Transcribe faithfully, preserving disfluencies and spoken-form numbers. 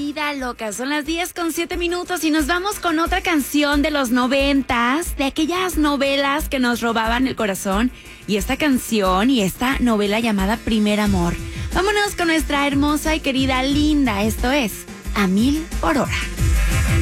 Vida Loca. Son las diez con siete minutos y nos vamos con otra canción de los noventas, de aquellas novelas que nos robaban el corazón. Y esta canción y esta novela llamada Primer Amor. Vámonos con nuestra hermosa y querida Linda. Esto es A Mil por Hora.